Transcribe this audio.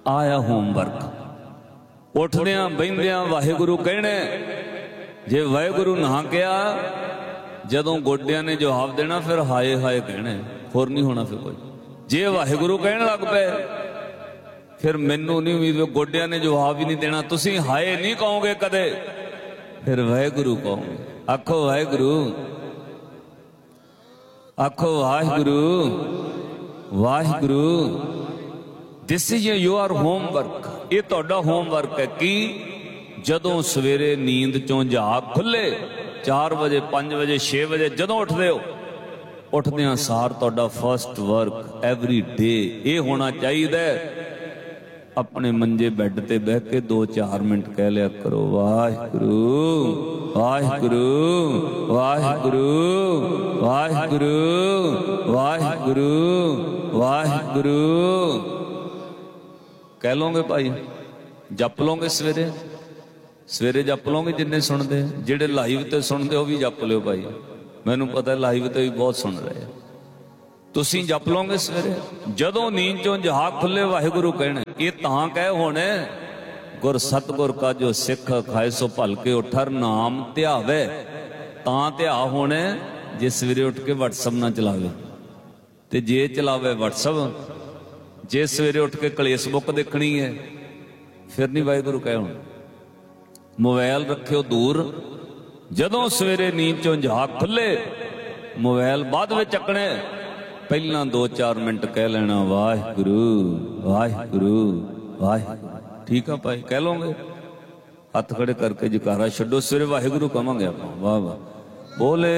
आया होमवर्क। उठदियां बहिंदियां वाहिगुरु कहने, जे वाहिगुरु ना कहा जदों गोडियां ने जवाब देना फिर हाय हाय कहने, होर नहीं होना फिर कोई। जे वाहिगुरु कहने लग पे फिर मैनू नहीं उम्मीद, गोडियां ने जवाब ही नहीं देना, तुसी हाय नहीं कहोगे कदे, फिर वाहिगुरु कहोगे। आखो वाहिगुरु, आखो Waheguru, Waheguru. This is your homework, ये तुहाडा होमवर्क है। कि जदों सवेरे नींद चों झाग खुले 4 बजे 5 बजे 6 बजे जदों उठदे हो, उठदियां सार तुहाडा फर्स्ट वर्क एवरी डे ये होना चाहिए, अपने मंजे बैड ते बह के 2-4 मिनट कह लिया करो, वाहिगुरु वाहिगुरु वाहिगुरु वाहिगुरु वाहिगुरु वाहिगुरु। कह लोगे भाई, जप लोगे सवेरे, सवेरे जप लोगे जिन्ने सुनते, जेडे लाइव ते सुनते हो भी जप लो भाई, मैनू पता लाइव ते भी बहुत सुन रहे हैं। तुसी जप लोगे सवेरे, जदों नींद चों जहाग खुले वाहिगुरु कहने, ये तां कह होने, गुर सतगुर का जो सिख खाए सो भल के उठर नाम ध्यावे, तां ध्या होने जे सवेरे उठ के व्हाट्सअप ना चलावे। ते जे चलावे व्हाट्सअप, जे सवेरे उठ के कलेस बुक देखनी है फिर नहीं वाहिगुरु कह होना। मोबाइल रखियो दूर, जदों सवेरे नींद चों जहाग खुले मोबाइल बाद में चकने, पहला 2-4 मिनट कह लेना वाहिगुरु वाहिगुरु वाहिगुरु। ठीक है भाई, कह लोगे, हथ खड़े करके जकारा छड्डो, सवेरे वाहिगुरु कहांगे आप, वाह वाह बोले।